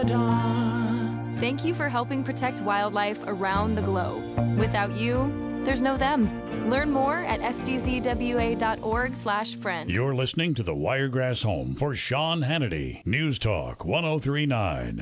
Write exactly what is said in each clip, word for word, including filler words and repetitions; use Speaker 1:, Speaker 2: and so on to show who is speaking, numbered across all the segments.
Speaker 1: dawn.
Speaker 2: Thank you for helping protect wildlife around the globe. Without you, there's no them. Learn more at s d z w a dot org slash friend.
Speaker 3: You're listening to the Wiregrass Home for Sean Hannity. News Talk one oh three point nine.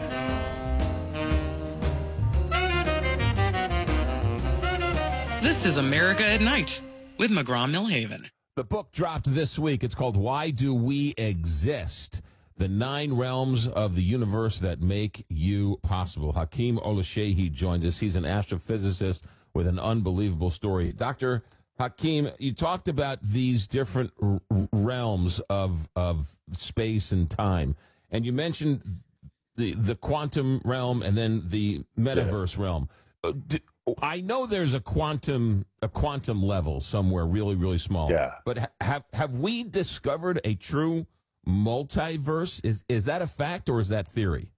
Speaker 4: This is America at Night with McGraw-Millhaven.
Speaker 5: The book dropped this week. It's called Why Do We Exist? The Nine Realms of the Universe That Make You Possible. Hakeem Olashehi joins us. He's an astrophysicist with an unbelievable story. Doctor Hakeem, you talked about these different r- realms of of space and time, and you mentioned the the quantum realm and then the metaverse yeah. realm. Uh, d- I know there's a quantum a quantum level somewhere really really small.
Speaker 6: Yeah.
Speaker 5: But ha- have have we discovered a true multiverse? Is is that a fact or is that theory?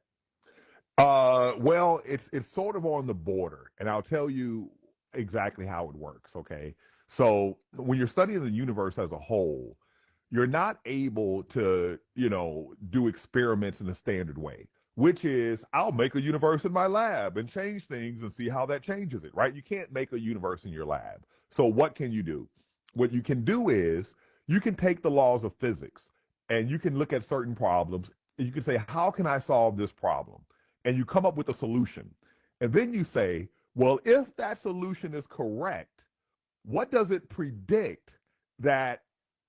Speaker 6: Uh, well, it's it's sort of on the border, and I'll tell you exactly how it works. Okay, so when you're studying the universe as a whole, you're not able to, you know, do experiments in a standard way, which is I'll make a universe in my lab and change things and see how that changes it, right? You can't make a universe in your lab. So what can you do? What you can do is you can take the laws of physics and you can look at certain problems and you can say, how can I solve this problem? And you come up with a solution. And then you say, well, if that solution is correct, what does it predict that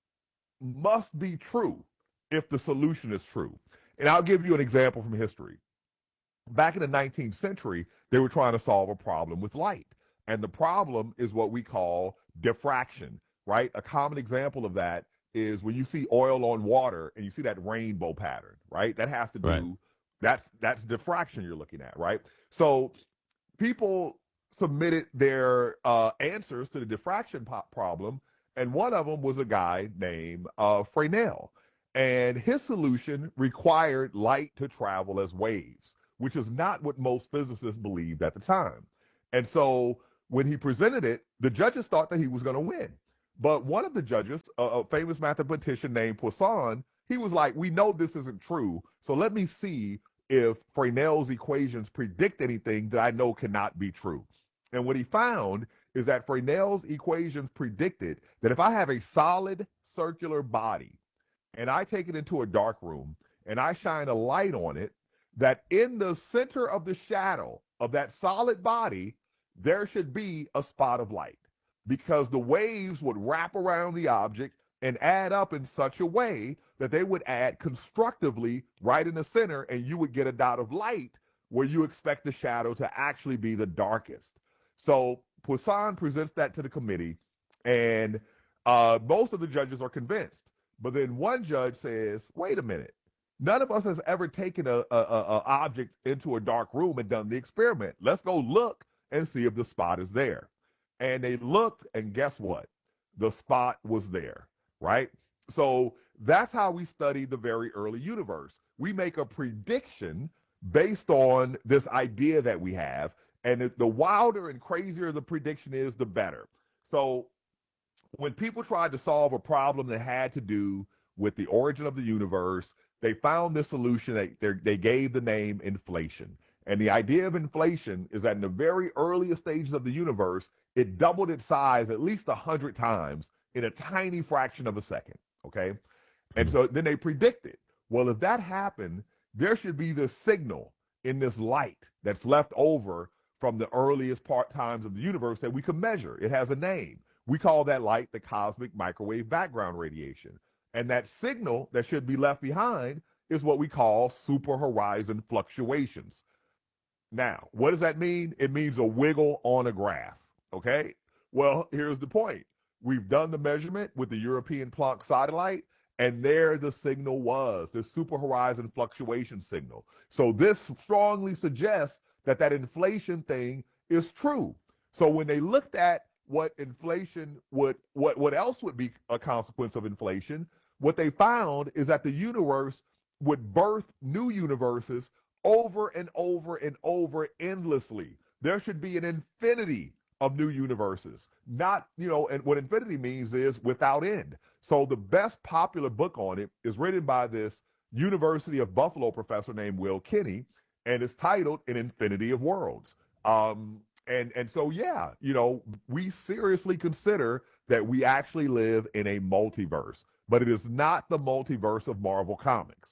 Speaker 6: must be true if the solution is true? And I'll give you an example from history. Back in the nineteenth century, they were trying to solve a problem with light. And the problem is what we call diffraction, right? A common example of that is when you see oil on water and you see that rainbow pattern, right? That has to do,
Speaker 5: Right.
Speaker 6: that's, that's diffraction you're looking at, right? So people submitted their uh, answers to the diffraction po- problem, and one of them was a guy named uh, Fresnel. And his solution required light to travel as waves, which is not what most physicists believed at the time. And so when he presented it, the judges thought that he was going to win. But one of the judges, a, a famous mathematician named Poisson, he was like, we know this isn't true, so let me see if Fresnel's equations predict anything that I know cannot be true. And what he found is that Fresnel's equations predicted that if I have a solid circular body and I take it into a dark room and I shine a light on it, that in the center of the shadow of that solid body, there should be a spot of light, because the waves would wrap around the object and add up in such a way that they would add constructively right in the center, and you would get a dot of light where you expect the shadow to actually be the darkest. So Poisson presents that to the committee, and uh, most of the judges are convinced. But then one judge says, wait a minute, none of us has ever taken a, a, a, a object into a dark room and done the experiment. Let's go look and see if the spot is there. And they looked, and guess what? The spot was there, right? So that's how we study the very early universe. We make a prediction based on this idea that we have, and the wilder and crazier the prediction is, the better. So when people tried to solve a problem that had to do with the origin of the universe, they found this solution that they gave the name inflation. And the idea of inflation is that in the very earliest stages of the universe, it doubled its size at least one hundred times in a tiny fraction of a second, okay? And so then they predicted, well, if that happened, there should be this signal in this light that's left over from the earliest part times of the universe that we can measure. It has a name. We call that light the cosmic microwave background radiation. And that signal that should be left behind is what we call superhorizon fluctuations. Now, what does that mean? It means a wiggle on a graph, okay? Well, here's the point. We've done the measurement with the European Planck satellite, and there the signal was, the superhorizon fluctuation signal. So this strongly suggests that that inflation thing is true. So when they looked at what inflation would, what, what else would be a consequence of inflation, what they found is that the universe would birth new universes over and over and over endlessly. There should be an infinity of new universes. Not, you know, and what infinity means is without end. So the best popular book on it is written by this University of Buffalo professor named Will Kinney, and it's titled An Infinity of Worlds. Um, and and so yeah, you know, we seriously consider that we actually live in a multiverse, but it is not the multiverse of Marvel Comics.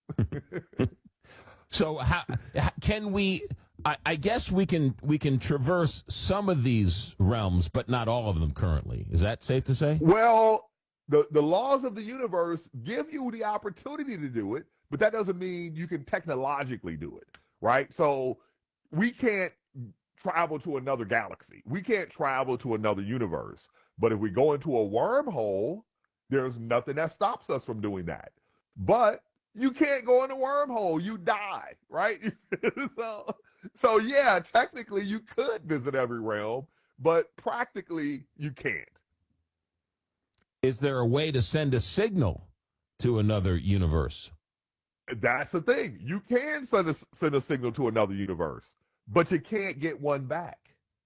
Speaker 5: So how, how can we? I, I guess we can we can traverse some of these realms, but not all of them currently. Is that safe to say?
Speaker 6: Well, the the laws of the universe give you the opportunity to do it, but that doesn't mean you can technologically do it, right? So we can't travel to another galaxy. We can't travel to another universe. But if we go into a wormhole, there's nothing that stops us from doing that. But you can't go in a wormhole. You die, right? so, so yeah, technically you could visit every realm, but practically you can't.
Speaker 5: Is there a way to send a signal to another universe?
Speaker 6: That's the thing. You can send a, send a signal to another universe, but you can't get one back.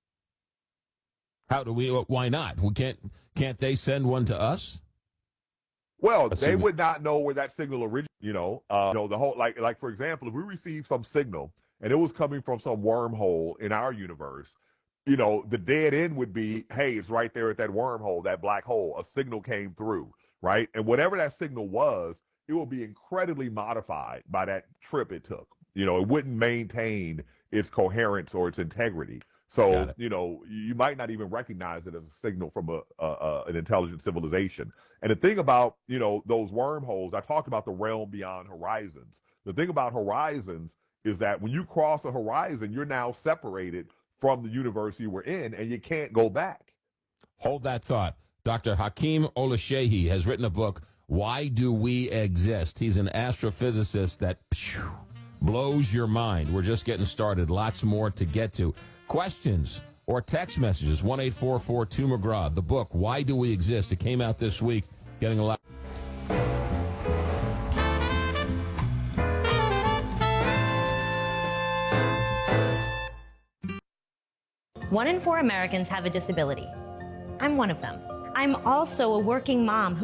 Speaker 5: How do we? Why not? We can't. Can't they send one to us?
Speaker 6: Well,
Speaker 5: Assuming.
Speaker 6: they would not know where that signal originated. You know, uh, you know the whole like like for example, if we received some signal and it was coming from some wormhole in our universe, you know, the dead end would be, hey, it's right there at that wormhole, that black hole. A signal came through, right? And whatever that signal was, it will be incredibly modified by that trip it took. You know, it wouldn't maintain its coherence or its integrity. So, you know, you might not even recognize it as a signal from a, a, a an intelligent civilization. And the thing about, you know, those wormholes, I talked about the realm beyond horizons. The thing about horizons is that when you cross a horizon, you're now separated from the universe you were in, and you can't go back.
Speaker 5: Hold that thought. Doctor Hakeem Olashehi has written a book, Why Do We Exist? He's an astrophysicist that phew, blows your mind. We're just getting started. Lots more to get to. Questions or text messages, one eight four four two McGraw. The book, Why Do We Exist? It came out this week, getting a lot.
Speaker 1: One in four Americans have a disability. I'm one of them. I'm also a working mom who